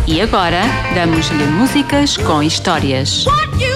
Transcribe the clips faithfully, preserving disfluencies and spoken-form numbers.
E agora, damos-lhe músicas com histórias.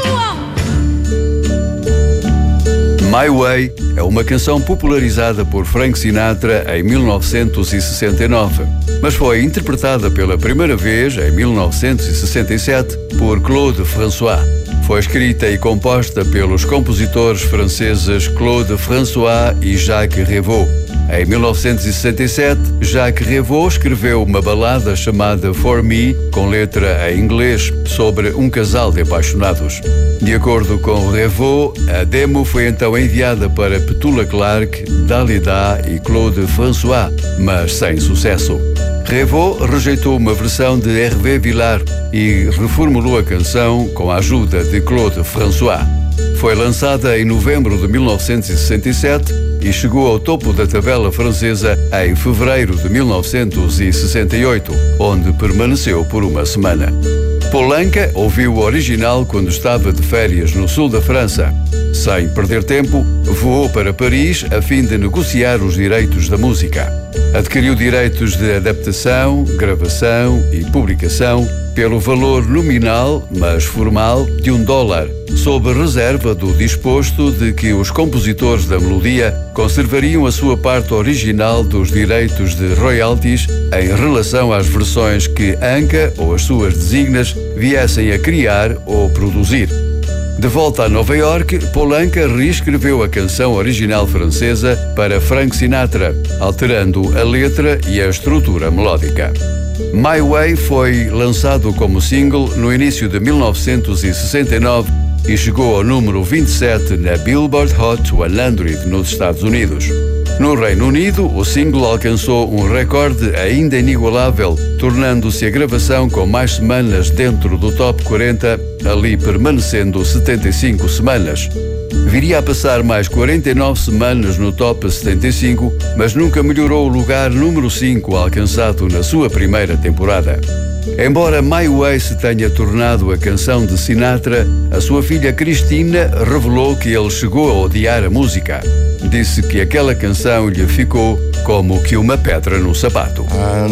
My Way é uma canção popularizada por Frank Sinatra em mil novecentos e sessenta e nove, mas foi interpretada pela primeira vez em mil novecentos e sessenta e sete por Claude François. Foi escrita e composta pelos compositores franceses Claude François e Jacques Revaux. Em mil novecentos e sessenta e sete, Jacques Revaux escreveu uma balada chamada For Me, com letra em inglês, sobre um casal de apaixonados. De acordo com Revaux, a demo foi então enviada para Petula Clark, Dalida e Claude François, mas sem sucesso. Revaux rejeitou uma versão de Hervé Villard e reformulou a canção com a ajuda de Claude François. Foi lançada em novembro de mil novecentos e sessenta e sete e chegou ao topo da tabela francesa em fevereiro de mil novecentos e sessenta e oito, onde permaneceu por uma semana. Paul Anka ouviu o original quando estava de férias no sul da França. Sem perder tempo, voou para Paris a fim de negociar os direitos da música. Adquiriu direitos de adaptação, gravação e publicação pelo valor nominal, mas formal, de um dólar, sob reserva do disposto de que os compositores da melodia conservariam a sua parte original dos direitos de royalties em relação às versões que Anka ou as suas designas viessem a criar ou produzir. De volta a Nova York, Paul Anka reescreveu a canção original francesa para Frank Sinatra, alterando a letra e a estrutura melódica. My Way foi lançado como single no início de mil novecentos e sessenta e nove e chegou ao número vinte e sete na Billboard Hot cem nos Estados Unidos. No Reino Unido, o single alcançou um recorde ainda inigualável, tornando-se a gravação com mais semanas dentro do Top quarenta, ali permanecendo setenta e cinco semanas. Viria a passar mais quarenta e nove semanas no Top setenta e cinco, mas nunca melhorou o lugar número cinco alcançado na sua primeira temporada. Embora My Way se tenha tornado a canção de Sinatra, a sua filha Cristina revelou que ele chegou a odiar a música. Disse que aquela canção lhe ficou como que uma pedra no sapato.